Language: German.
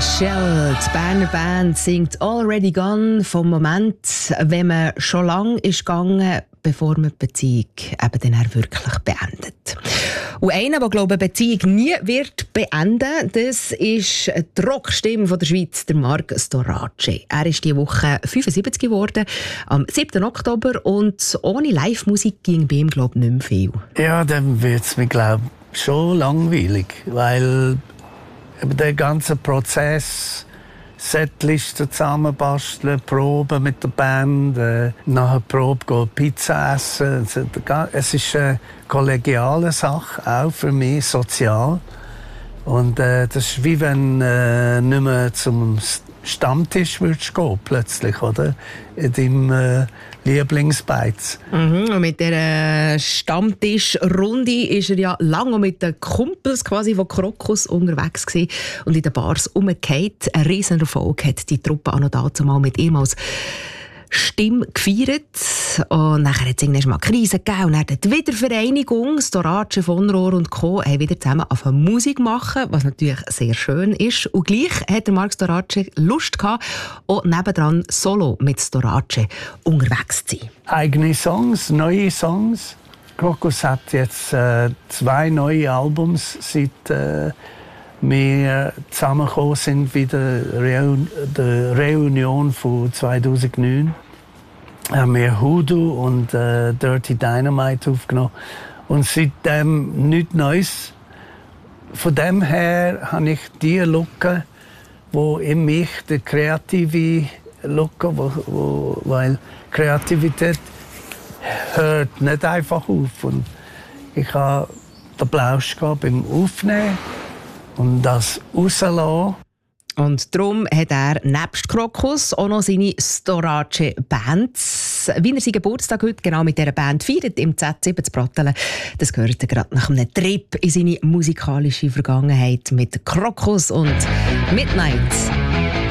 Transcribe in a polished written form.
Michelle, die Berner Band, singt «Already Gone» vom Moment, wenn man schon lange ist gegangen, bevor man die Beziehung eben dann wirklich beendet. Und einer, der, glaube ich, eine Beziehung nie wird beenden, das ist die Rockstimme von der Schweiz, der Marc Storace. Er ist diese Woche 75 geworden, am 7. Oktober, und ohne Live-Musik ging bei ihm, glaube ich, nicht mehr viel. Ja, dann wird es mir, glaube ich, schon langweilig, weil der ganze Prozess, Setlisten zusammenbasteln, Proben mit der Band, nach der Probe gehen Pizza essen. Es ist eine kollegiale Sache, auch für mich, sozial. Und das ist wie wenn nicht mehr zum Stammtisch würdest gehen, plötzlich, oder? In deinem Lieblingsbeiz. Und mit dieser Stammtischrunde ist er ja lange mit den Kumpels quasi von Krokus unterwegs gewesen und in den Bars umgekehrt. Ein riesen Erfolg hat die Truppe auch noch dazu mal mit ihm als Stimme gefeiert. Und nachher hat es irgendwann mal Krise gegeben und dann die Wiedervereinigung. Storace, von Rohr und Co. haben wieder zusammen angefangen Musik machen, was natürlich sehr schön ist. Und gleich hat der Marc Storace Lust gehabt, auch nebendran solo mit Storace unterwegs zu sein. Eigene Songs, neue Songs. Krokus hat jetzt 2 neue Albums, seit wir zusammengekommen sind, wieder der Reunion von 2009. Haben wir Hoodoo und Dirty Dynamite aufgenommen. Und seitdem nichts Neues. Von dem her habe ich die Lücke, wo in mich die kreative Lücke, weil Kreativität hört nicht einfach auf. Und ich habe den Plausch beim Aufnehmen und das rauslassen. Und darum hat er nebst Krokus auch noch seine Storace Band. Wie er seinen Geburtstag heute genau mit dieser Band feiert, im Z7 zu Brattelen, das gehört gerade nach einem Trip in seine musikalische Vergangenheit mit Krokus und Midnight.